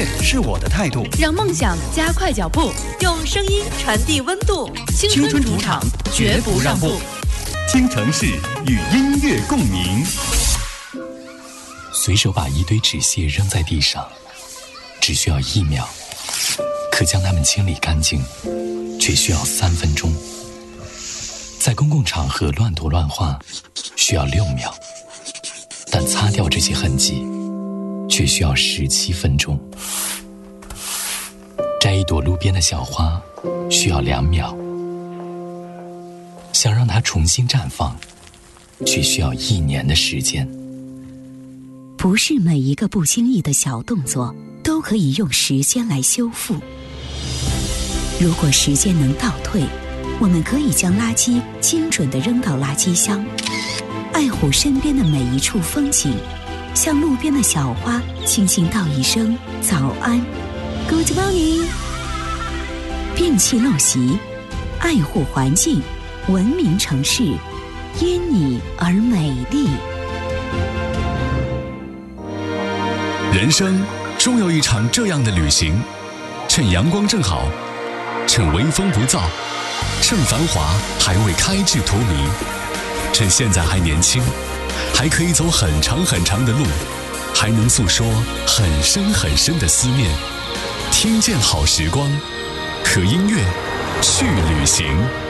是我的态度， 让梦想加快脚步， 用声音传递温度。 青春主场，绝不让步。 京城市与音乐共鸣。 随手把一堆纸屑扔在地上，只需要1秒，可将它们清理干净，却需要3分钟。在公共场合乱涂乱画，需要6秒，但擦掉这些痕迹，却需要17分钟。摘一朵路边的小花，需要2秒，想让它重新绽放，却需要1年的时间。 不是每一个不经意的小动作都可以用时间来修复。如果时间能倒退，我们可以将垃圾精准地扔到垃圾箱，爱护身边的每一处风景，向路边的小花轻轻道一声早安 Good morning。 摒弃陋习，爱护环境，文明城市因你而美丽。 人生终有一场这样的旅行，趁阳光正好，趁微风不燥，趁繁华还未开至荼蘼，趁现在还年轻，还可以走很长很长的路，还能诉说很深很深的思念。听见好时光，和音乐去旅行。